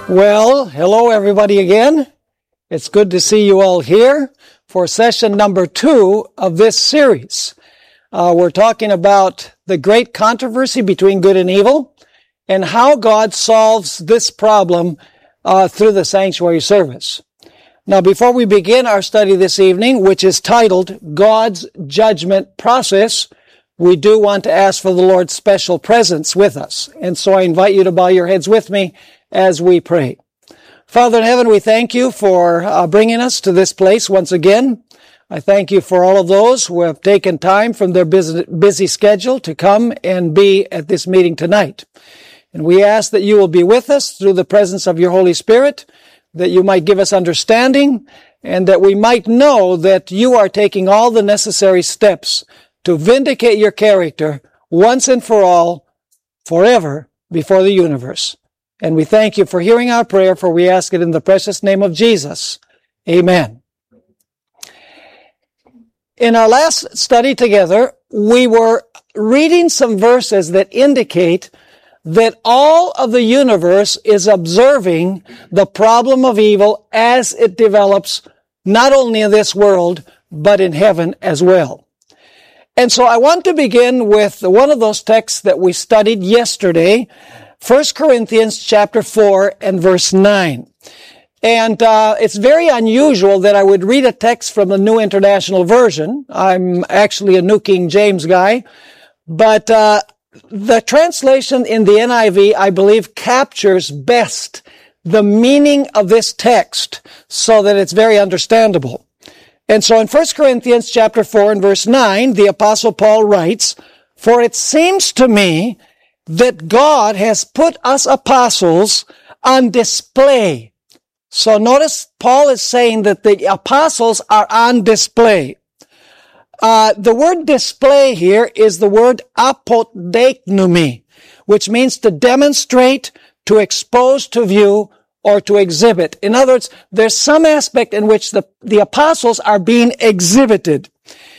Well, hello everybody again. It's good to see you all here for session number 2 of this series. We're talking about the great controversy between good and evil and how God solves this problem through the sanctuary service. Now, before we begin our study this evening, which is titled God's Judgment Process, we do want to ask for the Lord's special presence with us. And so I invite you to bow your heads with me as we pray. Father in heaven, we thank you for bringing us to this place once again. I thank you for all of those who have taken time from their busy schedule to come and be at this meeting tonight. And we ask that you will be with us through the presence of your Holy Spirit, that you might give us understanding, and that we might know that you are taking all the necessary steps to vindicate your character once and for all, forever, before the universe. And we thank you for hearing our prayer, for we ask it in the precious name of Jesus. Amen. In our last study together, we were reading some verses that indicate that all of the universe is observing the problem of evil as it develops, not only in this world, but in heaven as well. And so I want to begin with one of those texts that we studied yesterday, 1 Corinthians chapter 4 and verse 9. And it's very unusual that I would read a text from the New International Version. I'm actually a New King James guy. But the translation in the NIV, I believe, captures best the meaning of this text so that it's very understandable. And so in 1 Corinthians chapter 4 and verse 9, the Apostle Paul writes, "For it seems to me that God has put us apostles on display." So notice Paul is saying that the apostles are on display. The word display here is the word apodeiknumi, which means to demonstrate, to expose to view, or to exhibit. In other words, there's some aspect in which the apostles are being exhibited.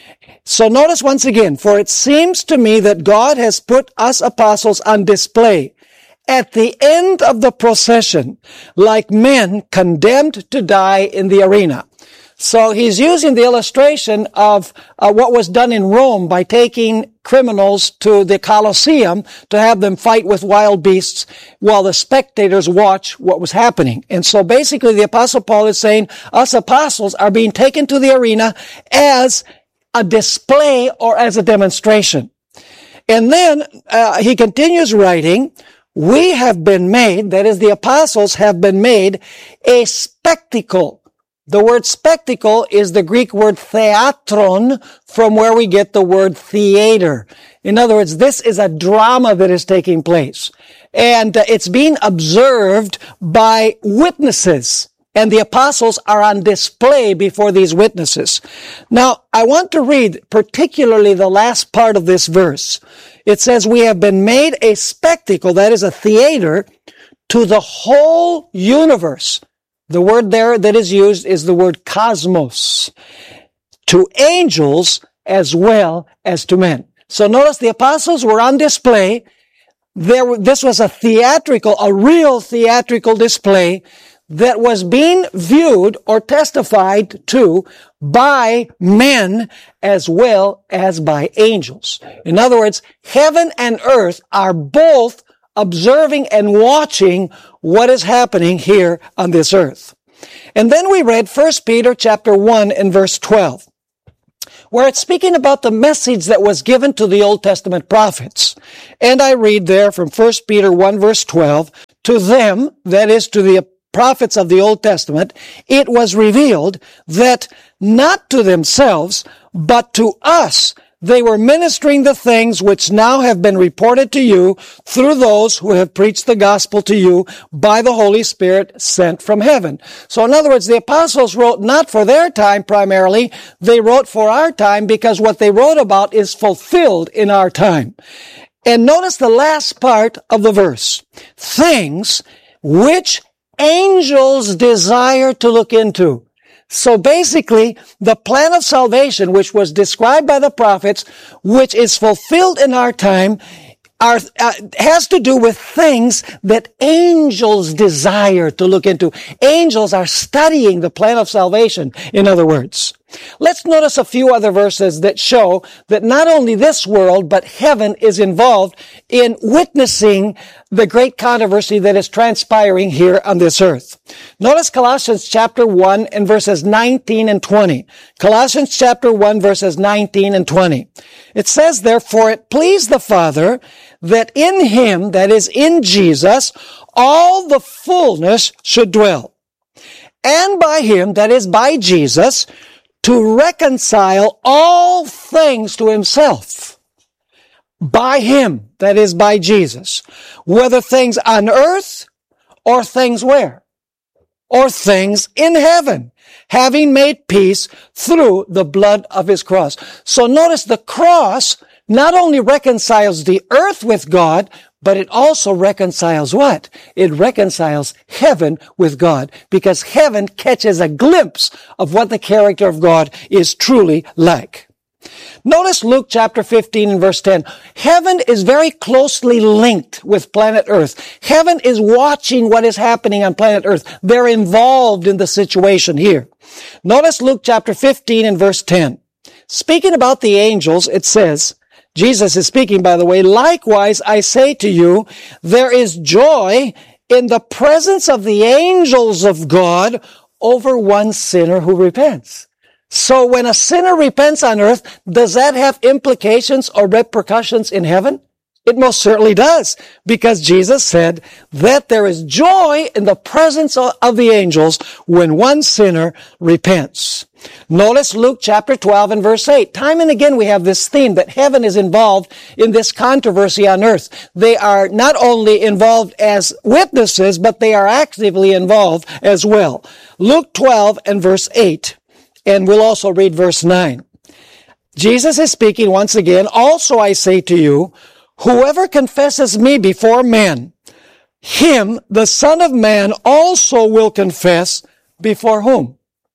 So notice once again, "For it seems to me that God has put us apostles on display at the end of the procession, like men condemned to die in the arena." So he's using the illustration of what was done in Rome by taking criminals to the Colosseum to have them fight with wild beasts while the spectators watch what was happening. And so basically the Apostle Paul is saying us apostles are being taken to the arena as a display or as a demonstration. And then he continues writing, "We have been made," that is, the apostles have been made, "a spectacle." The word spectacle is the Greek word theatron, from where we get the word theater. In other words, this is a drama that is taking place. And it's being observed by witnesses. And the apostles are on display before these witnesses. Now, I want to read particularly the last part of this verse. It says, "We have been made a spectacle," that is a theater, "to the whole universe." The word there that is used is the word cosmos. "To angels as well as to men." So notice the apostles were on display. This was a real theatrical display that was being viewed or testified to by men as well as by angels. In other words, heaven and earth are both observing and watching what is happening here on this earth. And then we read 1 Peter chapter 1 and verse 12, where it's speaking about the message that was given to the Old Testament prophets. And I read there from 1 Peter 1 verse 12, "To them," that is to the prophets of the Old Testament, "it was revealed that not to themselves, but to us, they were ministering the things which now have been reported to you through those who have preached the gospel to you by the Holy Spirit sent from heaven." So in other words, the apostles wrote not for their time primarily, they wrote for our time because what they wrote about is fulfilled in our time. And notice the last part of the verse. "Things which angels desire to look into." So basically, the plan of salvation, which was described by the prophets, which is fulfilled in our time, has to do with things that angels desire to look into. Angels are studying the plan of salvation, in other words. Let's notice a few other verses that show that not only this world, but heaven is involved in witnessing the great controversy that is transpiring here on this earth. Notice Colossians chapter 1 and verses 19 and 20. Colossians chapter 1 verses 19 and 20. It says, "Therefore it pleased the Father that in him, that is in Jesus, all the fullness should dwell. And by him, that is by Jesus, to reconcile all things to himself." By him, that is by Jesus. Whether things on earth or things where? Or things in heaven, having made peace through the blood of his cross. So notice the cross not only reconciles the earth with God, but it also reconciles what? It reconciles heaven with God, because heaven catches a glimpse of what the character of God is truly like. Notice Luke chapter 15 and verse 10. Heaven is very closely linked with planet Earth. Heaven is watching what is happening on planet Earth. They're involved in the situation here. Notice Luke chapter 15 and verse 10. Speaking about the angels, it says, Jesus is speaking, by the way, "Likewise, I say to you, there is joy in the presence of the angels of God over one sinner who repents." So when a sinner repents on earth, does that have implications or repercussions in heaven? It most certainly does, because Jesus said that there is joy in the presence of the angels when one sinner repents. Notice Luke chapter 12 and verse 8. Time and again we have this theme that heaven is involved in this controversy on earth. They are not only involved as witnesses, but they are actively involved as well. Luke 12 and verse 8. And we'll also read verse 9. Jesus is speaking once again, "Also I say to you, whoever confesses me before men, him the Son of Man also will confess before whom?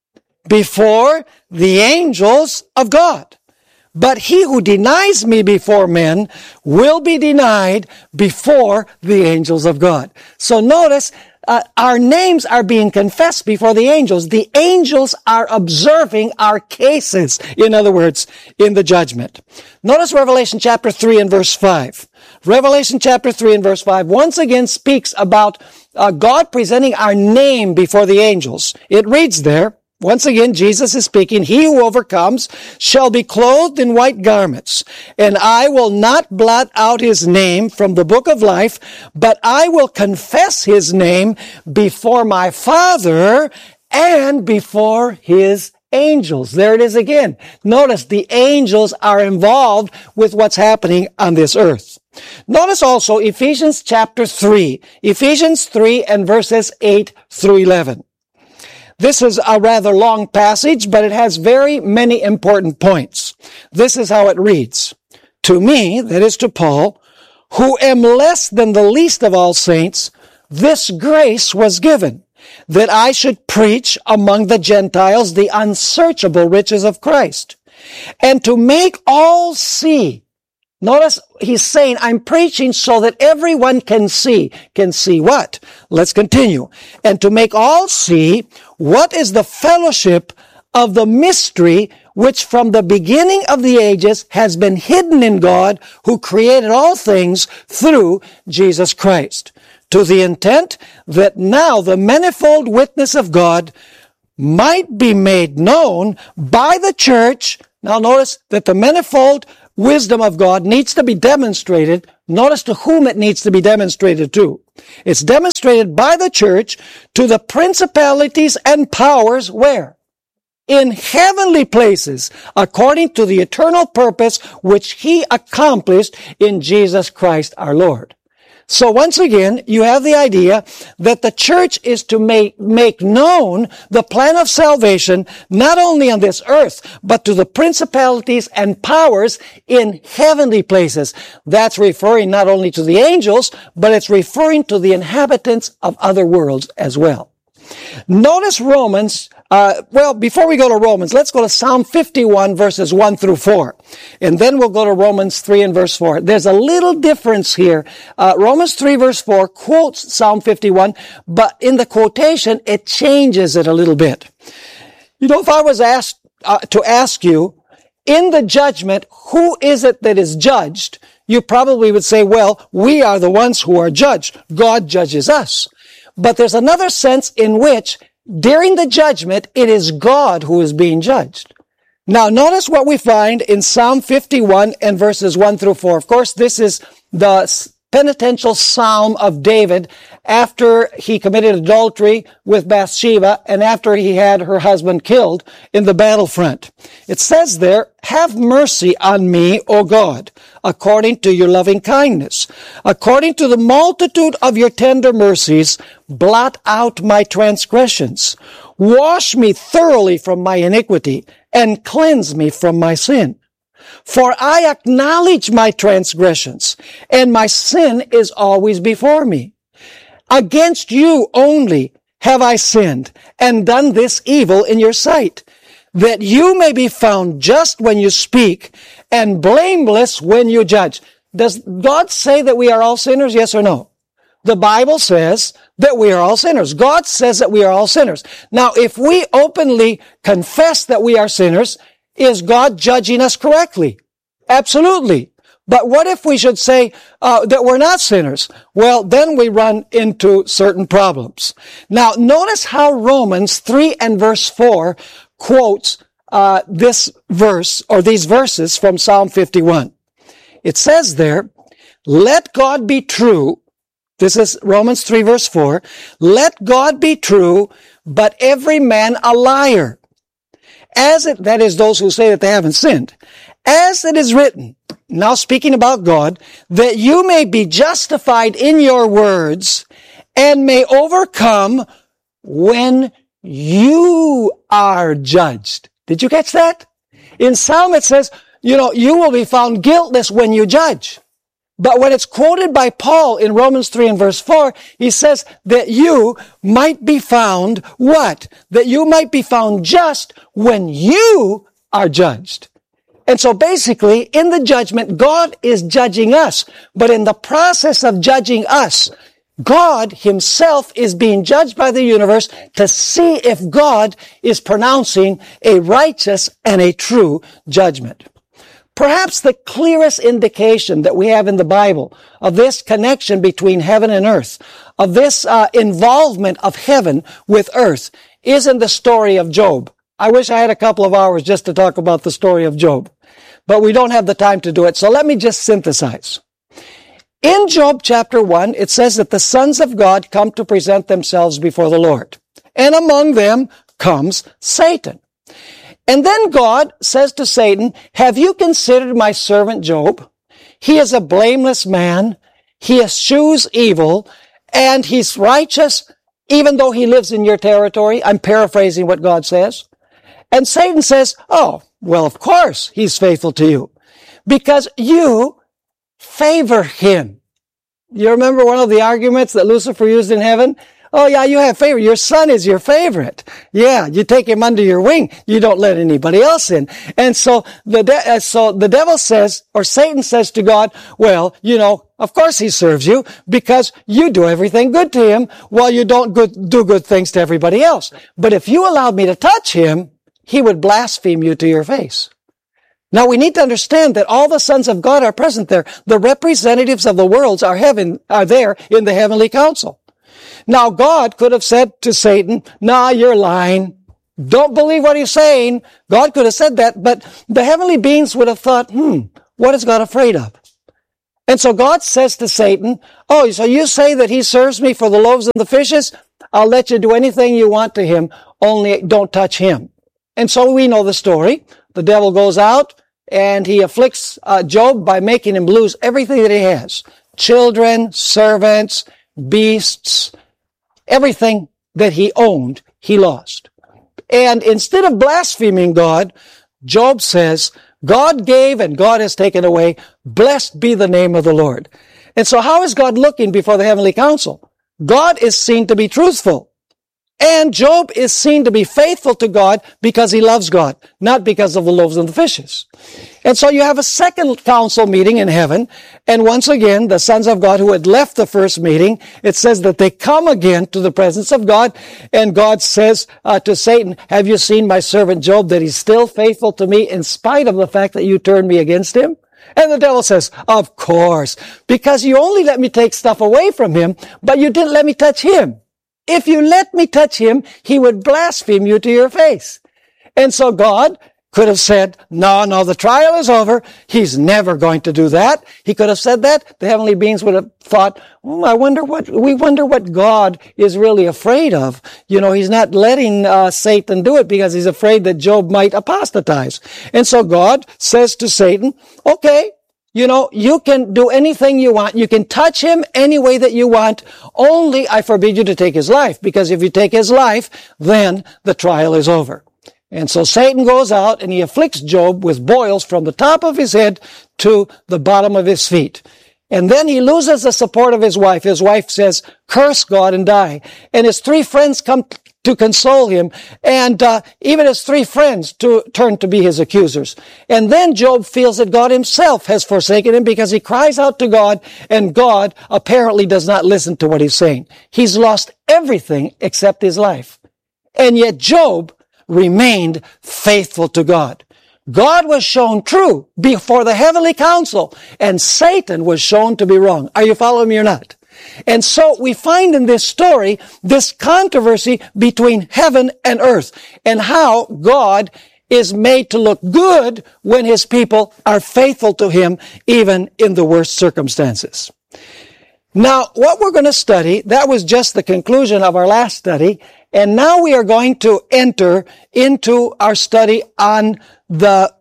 Before the angels of God. But he who denies me before men will be denied before the angels of God." So notice, our names are being confessed before the angels. The angels are observing our cases, in other words, in the judgment. Notice Revelation chapter 3 and verse 5. Revelation chapter 3 and verse 5 once again speaks about God presenting our name before the angels. It reads there, once again, Jesus is speaking, "He who overcomes shall be clothed in white garments, and I will not blot out his name from the book of life, but I will confess his name before my Father and before his angels." There it is again. Notice the angels are involved with what's happening on this earth. Notice also Ephesians chapter 3. Ephesians 3 and verses 8 through 11. This is a rather long passage, but it has very many important points. This is how it reads. "To me," that is to Paul, "who am less than the least of all saints, this grace was given, that I should preach among the Gentiles the unsearchable riches of Christ, and to make all see." Notice he's saying, I'm preaching so that everyone can see. Can see what? Let's continue. "And to make all see what is the fellowship of the mystery which from the beginning of the ages has been hidden in God, who created all things through Jesus Christ, to the intent that now the manifold witness of God might be made known by the church." Now notice that the manifold wisdom of God needs to be demonstrated. Notice to whom it needs to be demonstrated to. It's demonstrated by the church to the principalities and powers where? In heavenly places, according to the eternal purpose which he accomplished in Jesus Christ our Lord. So once again, you have the idea that the church is to make known the plan of salvation, not only on this earth, but to the principalities and powers in heavenly places. That's referring not only to the angels, but it's referring to the inhabitants of other worlds as well. Notice Romans Well, before we go to Romans, let's go to Psalm 51 verses 1 through 4. And then we'll go to Romans 3 and verse 4. There's a little difference here. Romans 3 verse 4 quotes Psalm 51, but in the quotation, it changes it a little bit. You know, if I was asked to ask you, in the judgment, who is it that is judged? You probably would say, well, we are the ones who are judged. God judges us. But there's another sense in which, during the judgment, it is God who is being judged. Now, notice what we find in Psalm 51 and verses 1 through 4. Of course, this is the penitential psalm of David after he committed adultery with Bathsheba and after he had her husband killed in the battlefront. It says there, "Have mercy on me, O God, according to your loving kindness. According to the multitude of your tender mercies, blot out my transgressions. Wash me thoroughly from my iniquity and cleanse me from my sin. For I acknowledge my transgressions, and my sin is always before me. Against you only have I sinned, and done this evil in your sight, that you may be found just when you speak, and blameless when you judge." Does God say that we are all sinners, yes or no? The Bible says that we are all sinners. God says that we are all sinners. Now, if we openly confess that we are sinners, is God judging us correctly? Absolutely. But what if we should say that we're not sinners? Well, then we run into certain problems. Now, notice how Romans 3 and verse 4 quotes this verse, or these verses from Psalm 51. It says there, "Let God be true." This is Romans 3 verse 4. "Let God be true, but every man a liar. That is those who say that they haven't sinned. As it is written," now speaking about God, "that you may be justified in your words and may overcome when you are judged." Did you catch that? In Psalm it says, you will be found guiltless when you judge. But when it's quoted by Paul in Romans 3 and verse 4, he says that you might be found what? That you might be found just when you are judged. And so basically, in the judgment, God is judging us. But in the process of judging us, God himself is being judged by the universe to see if God is pronouncing a righteous and a true judgment. Perhaps the clearest indication that we have in the Bible of this connection between heaven and earth, of this involvement of heaven with earth, is in the story of Job. I wish I had a couple of hours just to talk about the story of Job, but we don't have the time to do it, so let me just synthesize. In Job chapter 1, it says that the sons of God come to present themselves before the Lord, and among them comes Satan. And then God says to Satan, "Have you considered my servant Job? He is a blameless man. He eschews evil, and he's righteous, even though he lives in your territory." I'm paraphrasing what God says. And Satan says, "Oh, well, of course he's faithful to you, because you favor him." You remember one of the arguments that Lucifer used in heaven? "Oh yeah, you have favor. Your son is your favorite. Yeah, you take him under your wing. You don't let anybody else in." And so the devil says, or Satan says to God, "Well, of course he serves you because you do everything good to him while you don't do good things to everybody else. But if you allowed me to touch him, he would blaspheme you to your face." Now we need to understand that all the sons of God are present there. The representatives of the worlds are there in the heavenly council. Now, God could have said to Satan, "Nah, you're lying. Don't believe what he's saying." God could have said that, but the heavenly beings would have thought, what is God afraid of? And so God says to Satan, "Oh, so you say that he serves me for the loaves and the fishes? I'll let you do anything you want to him, only don't touch him." And so we know the story. The devil goes out and he afflicts Job by making him lose everything that he has. Children, servants, beasts, everything that he owned, he lost. And instead of blaspheming God, Job says, "God gave and God has taken away. Blessed be the name of the Lord." And so how is God looking before the heavenly council? God is seen to be truthful. And Job is seen to be faithful to God because he loves God, not because of the loaves and the fishes. And so you have a second council meeting in heaven, and once again, the sons of God who had left the first meeting, it says that they come again to the presence of God, and God says to Satan, have you seen my servant Job, that he's still faithful to me in spite of the fact that you turned me against him? And the devil says, of course, because you only let me take stuff away from him, but you didn't let me touch him. If you let me touch him, he would blaspheme you to your face. And so God could have said, no, the trial is over. He's never going to do that. He could have said that. The heavenly beings would have thought, we wonder what God is really afraid of. He's not letting Satan do it because he's afraid that Job might apostatize. And so God says to Satan, okay, you can do anything you want. You can touch him any way that you want. Only I forbid you to take his life, because if you take his life, then the trial is over. And so Satan goes out and he afflicts Job with boils from the top of his head to the bottom of his feet. And then he loses the support of his wife. His wife says, curse God and die. And his three friends come to console him. And even his three friends turn to be his accusers. And then Job feels that God himself has forsaken him because he cries out to God, and God apparently does not listen to what he's saying. He's lost everything except his life. And yet Job remained faithful to God. God was shown true before the heavenly council, and Satan was shown to be wrong. Are you following me or not? And so we find in this story this controversy between heaven and earth, and how God is made to look good when his people are faithful to him, even in the worst circumstances. Now, what we're going to study, that was just the conclusion of our last study, and now we are going to enter into our study on the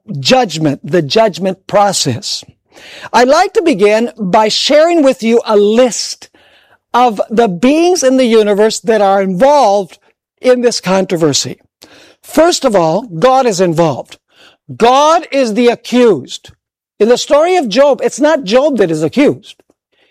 judgment process. I'd like to begin by sharing with you a list of the beings in the universe that are involved in this controversy. First of all, God is involved. God is the accused. In the story of Job, it's not Job that is accused.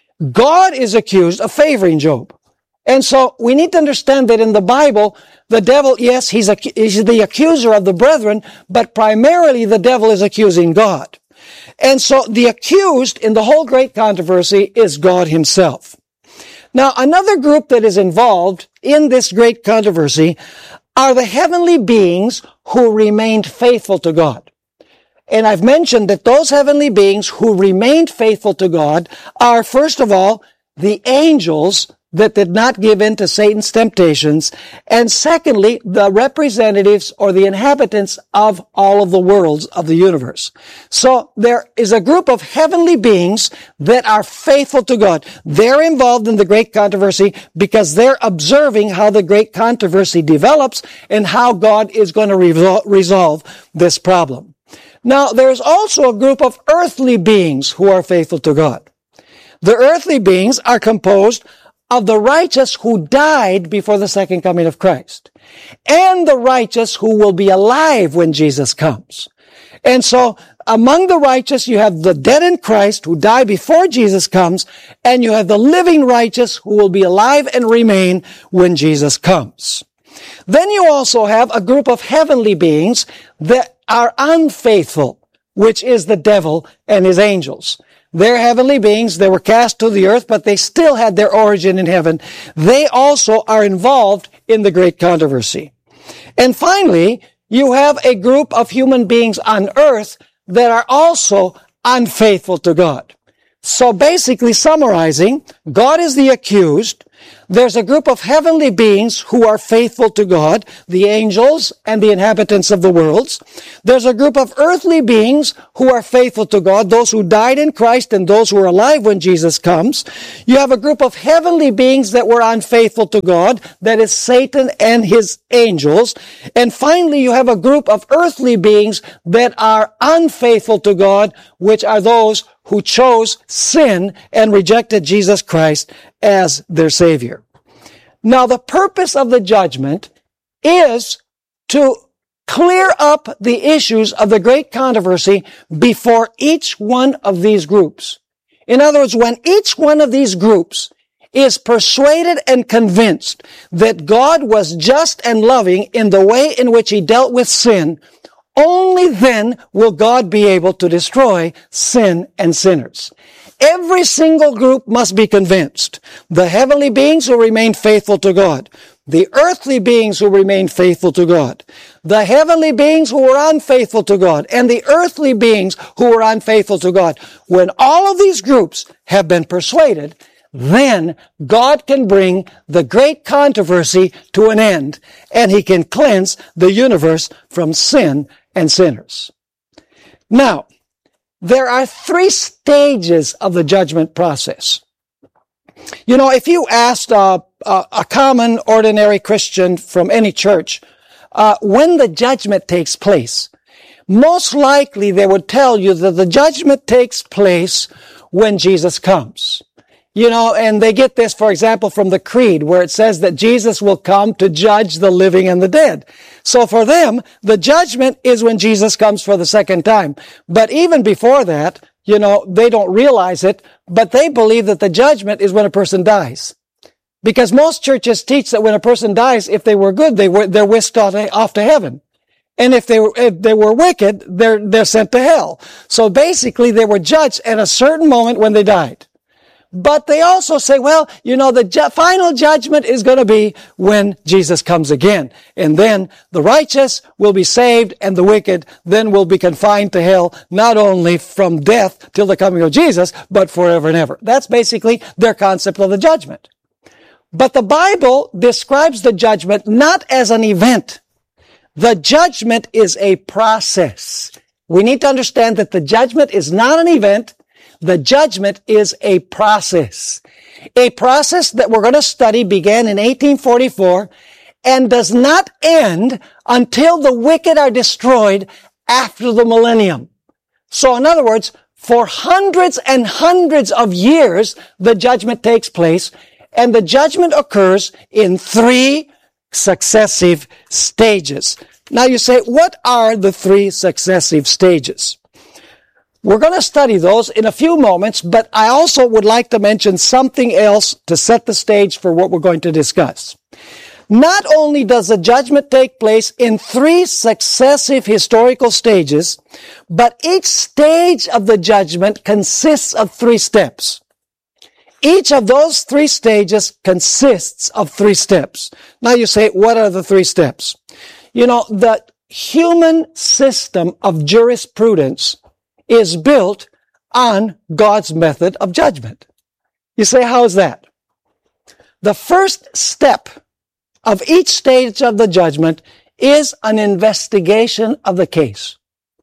God is accused of favoring Job. And so we need to understand that in the Bible, the devil, yes, he's the accuser of the brethren, but primarily the devil is accusing God. And so the accused in the whole great controversy is God himself. Now, another group that is involved in this great controversy are the heavenly beings who remained faithful to God. And I've mentioned that those heavenly beings who remained faithful to God are, first of all, the angels that did not give in to Satan's temptations, and secondly, the representatives or the inhabitants of all of the worlds of the universe. So there is a group of heavenly beings that are faithful to God. They're involved in the great controversy because they're observing how the great controversy develops and how God is going to resolve this problem. Now, there's also a group of earthly beings who are faithful to God. The earthly beings are composed of the righteous who died before the second coming of Christ, and the righteous who will be alive when Jesus comes. And so, among the righteous, you have the dead in Christ who die before Jesus comes, and you have the living righteous who will be alive and remain when Jesus comes. Then you also have a group of heavenly beings that are unfaithful, which is the devil and his angels. They're heavenly beings. They were cast to the earth, but they still had their origin in heaven. They also are involved in the great controversy. And finally, you have a group of human beings on earth that are also unfaithful to God. So basically summarizing, God is the accused. There's a group of heavenly beings who are faithful to God, the angels and the inhabitants of the worlds. There's a group of earthly beings who are faithful to God, those who died in Christ and those who are alive when Jesus comes. You have a group of heavenly beings that were unfaithful to God, that is Satan and his angels. And finally, you have a group of earthly beings that are unfaithful to God, which are those who chose sin and rejected Jesus Christ as their Savior. Now, the purpose of the judgment is to clear up the issues of the great controversy before each one of these groups. In other words, when each one of these groups is persuaded and convinced that God was just and loving in the way in which he dealt with sin, only then will God be able to destroy sin and sinners. Every single group must be convinced. The heavenly beings who remain faithful to God. The earthly beings who remain faithful to God. The heavenly beings who were unfaithful to God. And the earthly beings who were unfaithful to God. When all of these groups have been persuaded, then God can bring the great controversy to an end, and he can cleanse the universe from sin and sinners. Now, there are 3 stages of the judgment process. You know, if you asked a common, ordinary Christian from any church when the judgment takes place, most likely they would tell you that the judgment takes place when Jesus comes. You know, and they get this, for example, from the Creed, where it says that Jesus will come to judge the living and the dead. So for them, the judgment is when Jesus comes for the second time. But even before that, you know, they don't realize it, but they believe that the judgment is when a person dies. Because most churches teach that when a person dies, if they were good, they're whisked off to heaven. And if they were wicked, they're sent to hell. So basically, they were judged at a certain moment when they died. But they also say, well, you know, the final judgment is going to be when Jesus comes again. And then the righteous will be saved and the wicked then will be confined to hell, not only from death till the coming of Jesus, but forever and ever. That's basically their concept of the judgment. But the Bible describes the judgment not as an event. The judgment is a process. We need to understand that the judgment is not an event. The judgment is a process. A process that we're going to study began in 1844 and does not end until the wicked are destroyed after the millennium. So in other words, for hundreds and hundreds of years, the judgment takes place, and the judgment occurs in 3 successive stages. Now you say, what are the 3 successive stages? We're going to study those in a few moments, but I also would like to mention something else to set the stage for what we're going to discuss. Not only does the judgment take place in 3 successive historical stages, but each stage of the judgment consists of 3 steps. Each of those 3 stages consists of 3 steps. Now you say, what are the 3 steps? You know, the human system of jurisprudence is built on God's method of judgment. You say, how is that? The first step of each stage of the judgment is an investigation of the case.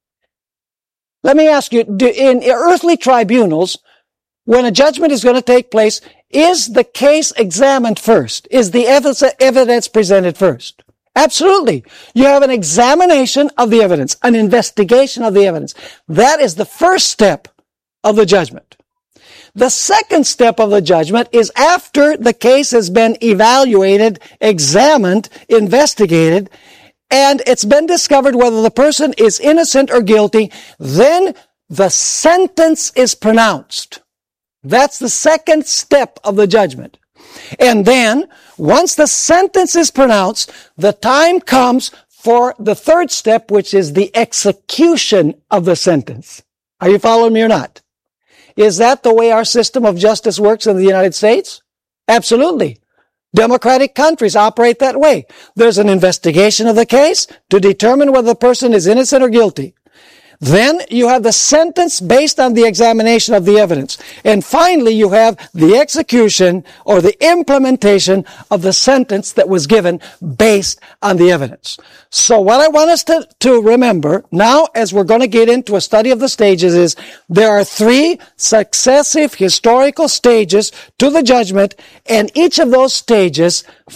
Let me ask you, in earthly tribunals, when a judgment is going to take place, is the case examined first? Is the evidence presented first? Absolutely. You have an examination of the evidence, an investigation of the evidence. That is the first step of the judgment. The second step of the judgment is after the case has been evaluated, examined, investigated, and it's been discovered whether the person is innocent or guilty, then the sentence is pronounced. That's the second step of the judgment. And then, once the sentence is pronounced, the time comes for the third step, which is the execution of the sentence. Are you following me or not? Is that the way our system of justice works in the United States? Absolutely. Democratic countries operate that way. There's an investigation of the case to determine whether the person is innocent or guilty. Then you have the sentence based on the examination of the evidence. And finally, you have the execution or the implementation of the sentence that was given based on the evidence. So what I want us to remember now, as we're going to get into a study of the stages, is there are 3 successive historical stages to the judgment, and each of those stages